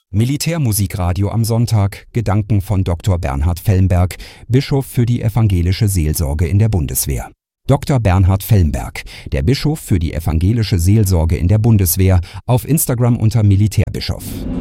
Militärmusikradio am Sonntag, Gedanken von Dr. Bernhard Fellenberg, Bischof für die evangelische Seelsorge in der Bundeswehr. Dr. Bernhard Fellenberg, der Bischof für die evangelische Seelsorge in der Bundeswehr, auf Instagram unter Militärbischof.